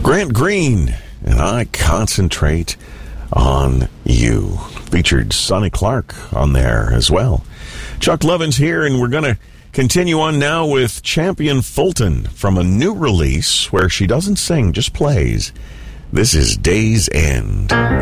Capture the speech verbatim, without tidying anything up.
Grant Green, and I Concentrate on You. Featured Sonny Clark on there as well. Chuck Lovins here, and we're going to continue on now with Champion Fulton from a new release where she doesn't sing, just plays. This is Day's End.